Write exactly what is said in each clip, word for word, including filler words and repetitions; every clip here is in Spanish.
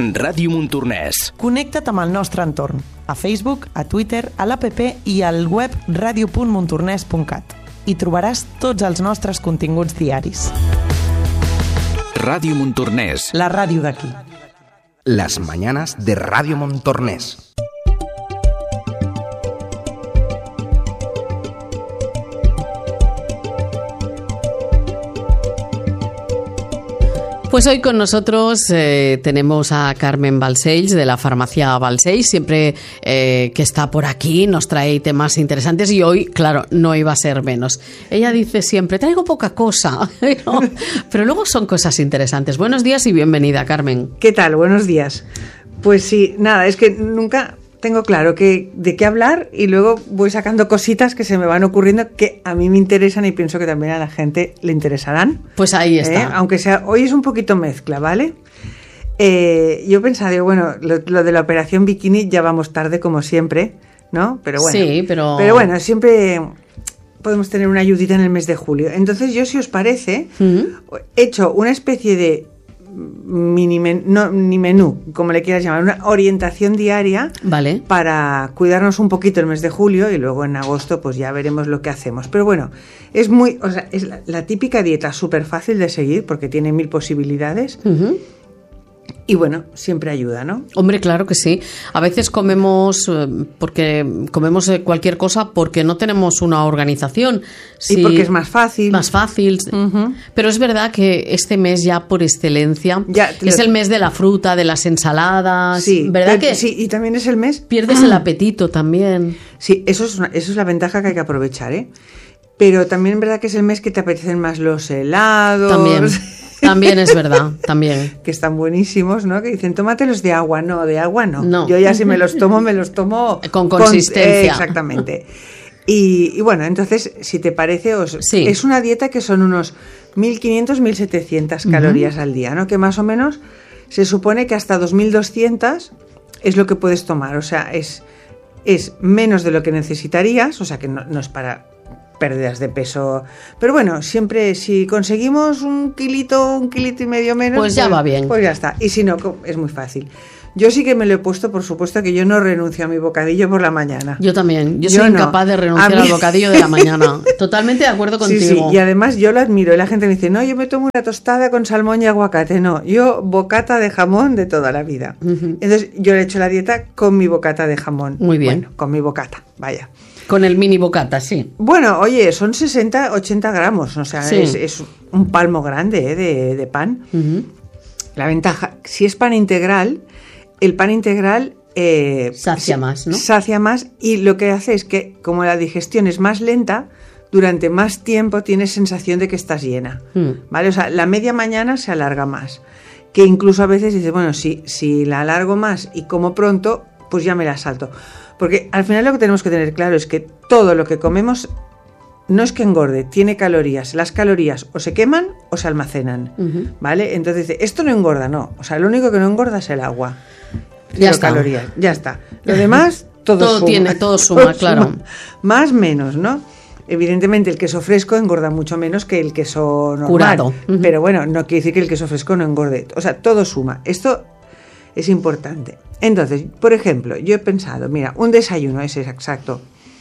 Ràdio Montornès. Connecta't amb el nostre entorn, a Facebook, a Twitter, a l'app i al web radio punt montornès punt cat. Hi trobaràs tots els nostres continguts diaris. Ràdio Montornès. La ràdio d'aquí. Las mañanas de Radio Montornès. Pues hoy con nosotros eh, tenemos a Carmen Balcells de la farmacia Balcells, siempre eh, que está por aquí nos trae temas interesantes y hoy, claro, no iba a ser menos. Ella dice siempre, traigo poca cosa, pero, pero luego son cosas interesantes. Buenos días y bienvenida, Carmen. ¿Qué tal? Buenos días. Pues sí, nada, es que nunca tengo claro que, de qué hablar y luego voy sacando cositas que se me van ocurriendo que a mí me interesan y pienso que también a la gente le interesarán. Pues ahí está. ¿Eh? Aunque sea, hoy es un poquito mezcla, ¿vale? Eh, yo pensaba, digo, bueno, lo, lo de la operación bikini ya vamos tarde como siempre, ¿no? Pero bueno, sí, pero... pero bueno, siempre podemos tener una ayudita en el mes de julio. Entonces yo, si os parece, uh-huh. he hecho una especie de mini men, no, ni menú, como le quieras llamar, una orientación diaria, vale, para cuidarnos un poquito el mes de julio y luego en agosto pues ya veremos lo que hacemos. Pero bueno, es muy, o sea, es la, la típica dieta súper fácil de seguir porque tiene mil posibilidades. Uh-huh. Y bueno, siempre ayuda, ¿no? Hombre, claro que sí. A veces comemos porque comemos cualquier cosa porque no tenemos una organización. Sí, y porque es más fácil. Más fácil. Uh-huh. Pero es verdad que este mes ya por excelencia ya, es lo... el mes de la fruta, de las ensaladas. Sí, ¿verdad pero, que sí, y también es el mes... Pierdes el apetito también. Sí, eso es, una, eso es la ventaja que hay que aprovechar, ¿eh? Pero también es verdad que es el mes que te apetecen más los helados. También. También es verdad, también. Que están buenísimos, ¿no? Que dicen, tómatelos de agua. No, de agua no. no. Yo ya si me los tomo, me los tomo... Con consistencia. Con, eh, exactamente. Y, y bueno, entonces, si te parece, os, sí. es una dieta que son unos mil quinientas a mil setecientas calorías uh-huh. al día, ¿no? Que más o menos se supone que hasta dos mil doscientas es lo que puedes tomar. O sea, es, es menos de lo que necesitarías, o sea, que no, no es para... pérdidas de peso, pero bueno, siempre si conseguimos un kilito, un kilito y medio menos, pues ya pues, va bien, pues ya está, y si no, es muy fácil. Yo sí que me lo he puesto, por supuesto que yo no renuncio a mi bocadillo por la mañana. Yo también, yo, yo soy no. incapaz de renunciar mí... al bocadillo de la mañana, totalmente de acuerdo contigo. Sí, sí, y además yo lo admiro, y la gente me dice, no, yo me tomo una tostada con salmón y aguacate, no, yo bocata de jamón de toda la vida. Uh-huh. Entonces yo le he hecho la dieta con mi bocata de jamón. Muy bien. Bueno, con mi bocata, vaya. Con el mini bocata, sí. Bueno, oye, son sesenta, ochenta gramos, o sea, sí. es, es un palmo grande ¿eh? de, de pan. Uh-huh. La ventaja, si es pan integral, el pan integral... Eh, sacia más, ¿no? Sacia más y lo que hace es que, como la digestión es más lenta, durante más tiempo tienes sensación de que estás llena, uh-huh. ¿vale? O sea, la media mañana se alarga más, que incluso a veces dices, bueno, si, si la alargo más y como pronto, pues ya me la salto. Porque al final lo que tenemos que tener claro es que todo lo que comemos no es que engorde, tiene calorías. Las calorías o se queman o se almacenan, uh-huh. ¿vale? Entonces dice, esto no engorda, no. O sea, lo único que no engorda es el agua. Ya está. Calorías, ya está. Lo demás, todo, todo suma. Tiene, todo suma, todo claro. Suma. Más menos, ¿no? Evidentemente el queso fresco engorda mucho menos que el queso normal. Curado. Uh-huh. Pero bueno, no quiere decir que el queso fresco no engorde. O sea, todo suma. Esto es importante. Entonces, por ejemplo, yo he pensado, mira, un desayuno es exacto,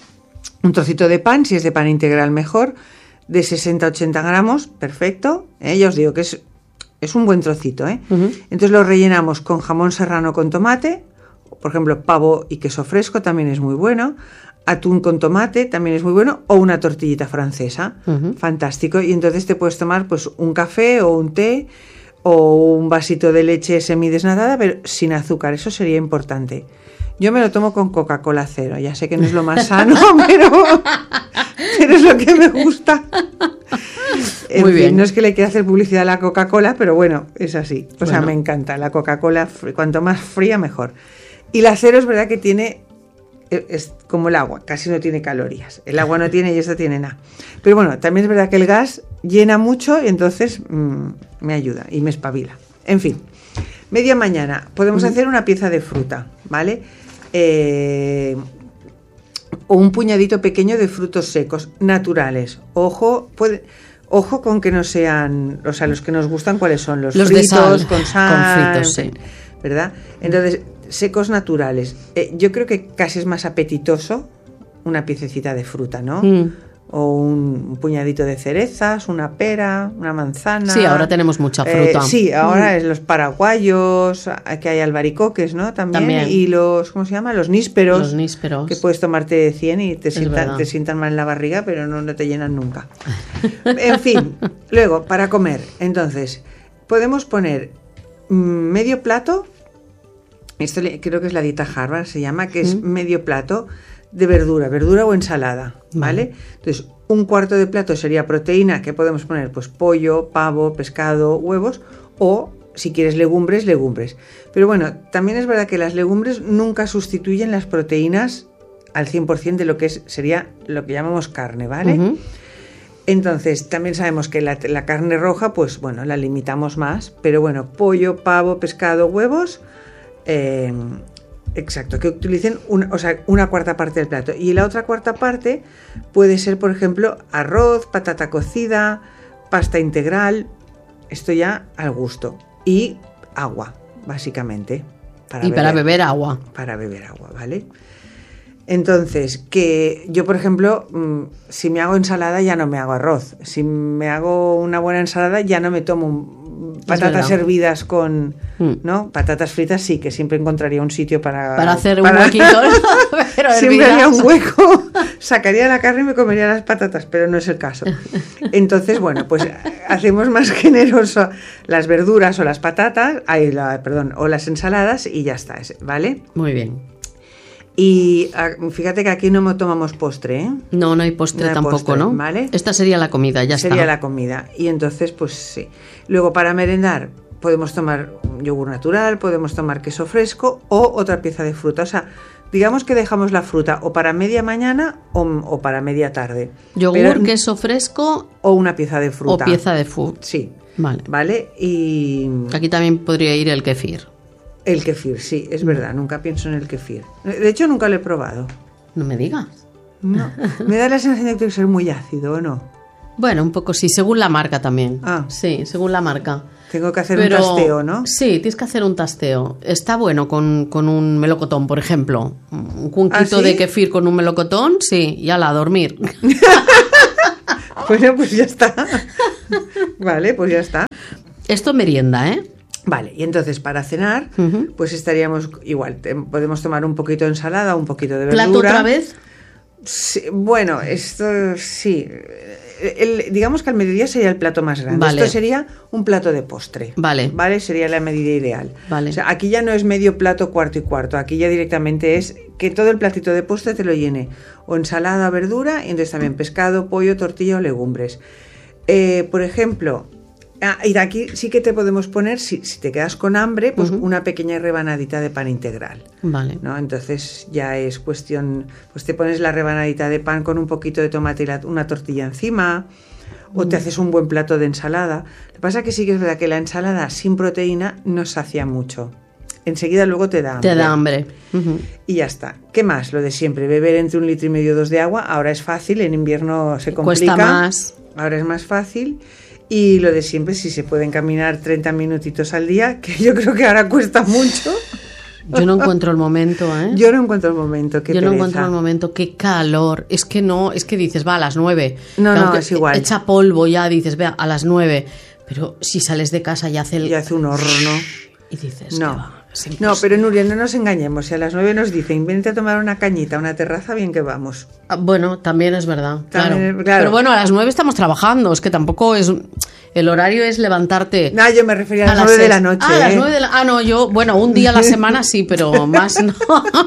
un trocito de pan, si es de pan integral mejor, de sesenta a ochenta gramos, perfecto, ¿eh? Ya os digo que es, es un buen trocito, ¿eh? Uh-huh. Entonces lo rellenamos con jamón serrano con tomate, por ejemplo, pavo y queso fresco también es muy bueno, atún con tomate también es muy bueno, o una tortillita francesa, uh-huh. fantástico, y entonces te puedes tomar pues un café o un té, o un vasito de leche semidesnatada, pero sin azúcar, eso sería importante. Yo me lo tomo con Coca-Cola cero, ya sé que no es lo más sano, pero, pero es lo que me gusta. En Muy fin, bien. No es que le quiera hacer publicidad a la Coca-Cola, pero bueno, es así. O bueno. sea, me encanta la Coca-Cola, cuanto más fría mejor. Y la cero es verdad que tiene, es como el agua, casi no tiene calorías. El agua no tiene y esta tiene nada. Pero bueno, también es verdad que el gas llena mucho y entonces mmm, me ayuda y me espabila. En fin, media mañana podemos uh-huh. hacer una pieza de fruta, ¿vale? Eh, o un puñadito pequeño de frutos secos, naturales. Ojo, puede, ojo con que no sean, o sea, los que nos gustan, ¿cuáles son? Los, los fritos, de sal, con sal. Con fritos, sí. ¿verdad? Entonces, secos naturales. Eh, yo creo que casi es más apetitoso una piececita de fruta, ¿no? Mm. O un, un puñadito de cerezas, una pera, una manzana. Sí, ahora tenemos mucha fruta. Eh, sí, ahora Mm. es los paraguayos, que hay albaricoques, ¿no? También, También. y los, ¿cómo se llama? Los nísperos. Los nísperos. Que puedes tomarte cien y te Es sientan, verdad. te sientan mal en la barriga, pero no, no te llenan nunca. En fin, luego, para comer. Entonces, podemos poner mm, medio plato, esto le- creo que es la dieta Harvard, se llama, que es Mm. medio plato de verdura, verdura o ensalada, ¿vale? Vale. Entonces, un cuarto de plato sería proteína, que podemos poner pues pollo, pavo, pescado, huevos, o si quieres legumbres, legumbres. Pero bueno, también es verdad que las legumbres nunca sustituyen las proteínas al cien por ciento de lo que es, sería lo que llamamos carne, ¿vale? Ujú. Entonces, también sabemos que la, la carne roja, pues bueno, la limitamos más, pero bueno, pollo, pavo, pescado, huevos, eh, exacto, que utilicen una, o sea, una cuarta parte del plato. Y la otra cuarta parte puede ser, por ejemplo, arroz, patata cocida, pasta integral, esto ya al gusto. Y agua, básicamente. Y para beber agua. Para beber agua, ¿vale? Entonces, que yo, por ejemplo, mm, si me hago ensalada ya no me hago arroz. Si me hago una buena ensalada ya no me tomo un- patatas verdad. hervidas con, Mm. ¿no? Patatas fritas sí, que siempre encontraría un sitio para... Para hacer para- un huequito. Pero Siempre hervidas. haría un hueco, sacaría la carne y me comería las patatas, pero no es el caso. Entonces, bueno, pues hacemos más generoso las verduras o las patatas, ay, la, perdón, o las ensaladas y ya está, ¿vale? Muy bien. Y ah, fíjate que aquí no tomamos postre, ¿eh? No, no hay postre No hay tampoco, postre, ¿no? ¿vale? Esta sería la comida, ya Sería está. la comida. Y entonces, pues sí. Luego, para merendar, podemos tomar yogur natural, podemos tomar queso fresco o otra pieza de fruta. O sea, digamos que dejamos la fruta o para media mañana o, o para media tarde. Yogur, Pero- queso fresco o una pieza de fruta. o pieza de food. Sí. Vale. ¿Vale? Y Aquí también podría ir el kefir. el kefir, sí, es verdad. Nunca pienso en el kefir. De hecho, nunca lo he probado. No me digas. No. Me da la sensación de que tiene que ser muy ácido, ¿o no? Bueno, un poco sí, según la marca también. Ah. Sí, según la marca. Tengo que hacer Pero- un tasteo, ¿no? Sí, tienes que hacer un tasteo. Está bueno con, con un melocotón, por ejemplo. Un cuenquito ¿Ah, sí? de kefir con un melocotón, sí, y ala, a dormir. Bueno, pues ya está. Vale, pues ya está. Esto merienda, ¿eh? Vale, y entonces para cenar, Ujú. pues estaríamos igual. te- podemos tomar un poquito de ensalada, un poquito de verdura. ¿Plato otra vez? Sí, bueno, esto sí. El- digamos que al mediodía sería el plato más grande. Vale. Esto sería un plato de postre. Vale. Vale, sería la medida ideal. Vale. O sea, aquí ya no es medio plato, cuarto y cuarto. Aquí ya directamente es que todo el platito de postre te lo llene o ensalada, verdura, y entonces también pescado, pollo, tortilla o legumbres. Eh, por ejemplo, ah, y de aquí sí que te podemos poner, si, si te quedas con hambre, pues Ujú. una pequeña rebanadita de pan integral. Vale. ¿No? Entonces ya es cuestión, pues te pones la rebanadita de pan con un poquito de tomate y la- una tortilla encima, o te haces un buen plato de ensalada. Lo que pasa es que sí que es verdad que la ensalada sin proteína no sacia mucho. Enseguida luego te da hambre. Te da hambre. Ujú. Y ya está. ¿Qué más? Lo de siempre, beber entre un litro y medio dos de agua. Ahora es fácil, en invierno se complica. Cuesta más. Ahora es más fácil. Y lo de siempre, si se pueden caminar treinta minutitos al día, que yo creo que ahora cuesta mucho. Yo no encuentro el momento, ¿eh? Yo no encuentro el momento, qué Yo no pereza. encuentro el momento, qué calor. Es que no, es que dices, va a las nueve. No, Que no, aunque es igual. Echa polvo ya, dices, vea, a las nueve. Pero si sales de casa y hace el... Y hace un horno. Y dices, No. que va, es No, imposible. pero Nuria, no nos engañemos. Si a las nueve nos dicen, vente a tomar una cañita, una terraza, bien que vamos. Ah, bueno, también es verdad, claro. También es- claro. Pero bueno, a las nueve estamos trabajando, es que tampoco es... El horario es levantarte... No, yo me refería a las las nueve de seis. la noche. Ah, a las ¿eh? nueve de la... Ah, no, yo... Bueno, un día a la semana sí, pero más no.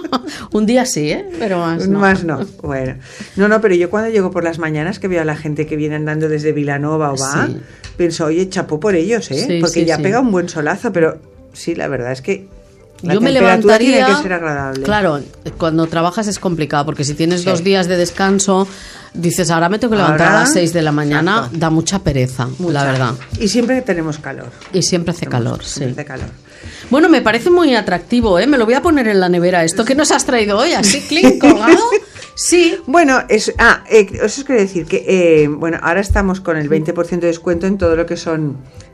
Un día sí, ¿eh? Pero más no. Más no. Bueno. No, no, pero yo cuando llego por las mañanas que veo a la gente que viene andando desde Vilanova o va, Sí. pienso, oye, chapó por ellos, ¿eh? Sí, Porque sí, ya sí. pega un buen solazo, pero sí, la verdad es que la Yo me temperatura levantaría... tiene que ser agradable. Claro, cuando trabajas es complicado, porque si tienes Sí. dos días de descanso, dices, ahora me tengo que levantar Ahora, a las seis de la mañana, exacto. da mucha pereza, Mucha. la verdad. Y siempre tenemos calor. Y siempre hace calor, sí. Siempre hace calor. Bueno, me parece muy atractivo, ¿eh? Me lo voy a poner en la nevera. ¿Esto que nos has traído hoy? ¿Así, clic, colgado? Sí. Bueno, es, ah, eh, eso quiere decir que, eh, bueno, ahora estamos con el veinte por ciento de descuento en todo lo que son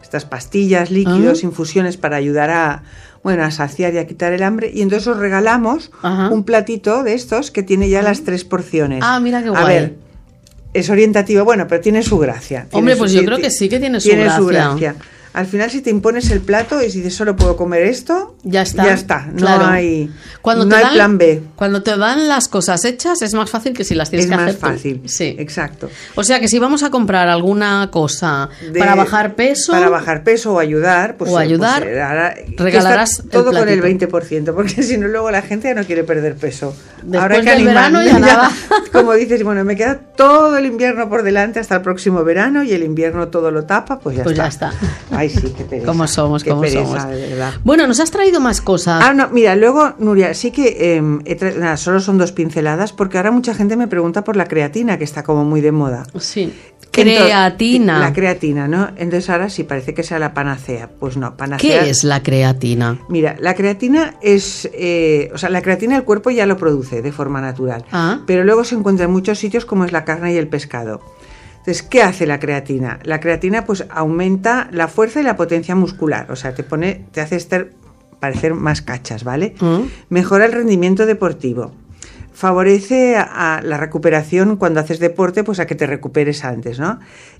estas pastillas, líquidos, Ah. infusiones para ayudar a, bueno, a saciar y a quitar el hambre. Y entonces os regalamos Ajá. un platito de estos que tiene ya las tres porciones. Ah, mira qué A guay. ver, es orientativo, bueno, pero tiene su gracia. Tiene Hombre, su- pues yo ti- creo que sí que tiene su tiene su gracia. gracia. Al final, si te impones el plato y si dices solo puedo comer esto, Ya está. Ya está. No Claro. hay, Cuando no te hay dan, plan B. Cuando te dan las cosas hechas es más fácil que si las tienes Es que más hacer tú. fácil. Sí. Exacto. O sea que si vamos a comprar alguna cosa De- para bajar peso, Para bajar peso o ayudar, pues, O ayudar, pues, eh, ahora- que regalarás está el todo con el platito. veinte por ciento, porque si no luego la gente ya no quiere perder peso. Después Ahora hay que del animar, verano ya nada. Como dices, bueno, me queda todo el invierno por delante hasta el próximo verano y el invierno todo lo tapa, pues ya Pues ya está. está. Ay, sí, qué pereza. Cómo somos, qué cómo pereza, somos. de verdad. Bueno, nos has traído más cosas. Ah, no, mira, luego, Nuria, sí que eh, he tra- nada, solo son dos pinceladas, porque ahora mucha gente me pregunta por la creatina, que está como muy de moda. Sí. Entonces, Creatina. La creatina, ¿no? Entonces ahora sí parece que sea la panacea. Pues no, panacea. ¿Qué es la creatina? Mira, la creatina es, eh, o sea, la creatina el cuerpo ya lo produce de forma natural, Ah. pero luego se encuentra en muchos sitios como es la carne y el pescado. Entonces, ¿qué hace la creatina? La creatina pues aumenta la fuerza y la potencia muscular, o sea, te pone, te hace estar, parecer más cachas, ¿vale? Mm. Mejora el rendimiento deportivo. Favorece a, a la recuperación cuando haces deporte, pues a que te recuperes antes, ¿no?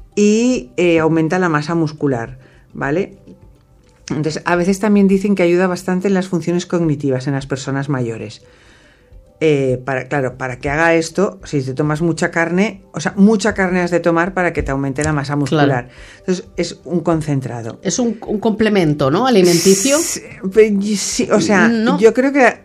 Y eh, aumenta la masa muscular, ¿vale? Entonces, a veces también dicen que ayuda bastante en las funciones cognitivas en las personas mayores. Eh, para, claro, para que haga esto, si te tomas mucha carne, o sea, mucha carne has de tomar para que te aumente la masa muscular. Entonces, es un concentrado. Es un, un complemento, ¿no? Alimenticio. Sí, pero y- sí, o sea, No. yo creo que,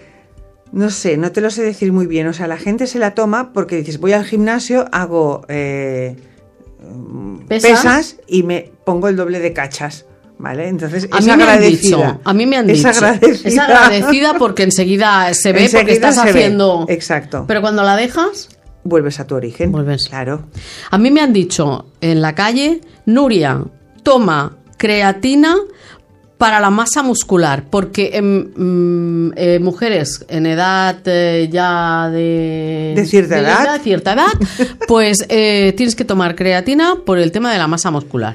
no sé, no te lo sé decir muy bien. O sea, la gente se la toma porque dices, voy al gimnasio, hago eh, ¿Pesas? pesas y me pongo el doble de cachas. ¿Vale? Entonces, A es mí me han agradecida. dicho, a mí me han Es dicho, agradecida. es agradecida porque enseguida se ve porque Enseguida estás se ve. haciendo. Exacto. Pero cuando la dejas, Vuelves a tu origen. Vuelves. Claro. a mí me han dicho en la calle, Nuria, toma creatina para la masa muscular, porque em, mm, eh, mujeres en edad eh, ya de... De cierta edad. de cierta edad, pues eh, tienes que tomar creatina por el tema de la masa muscular.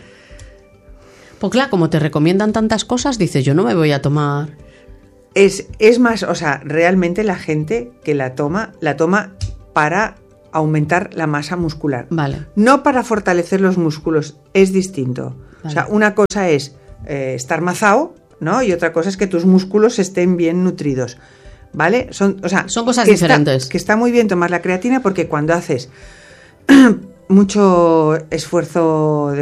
Pues claro, como te recomiendan tantas cosas, dices, yo no me voy a tomar... Es, es más, o sea, realmente la gente que la toma, la toma para aumentar la masa muscular. Vale. No para fortalecer los músculos, es distinto. Vale. O sea, una cosa es eh, estar mazao, ¿no? Y otra cosa es que tus músculos estén bien nutridos, ¿vale? Son, o sea, Son cosas que diferentes. Está, que está muy bien tomar la creatina porque cuando haces mucho esfuerzo de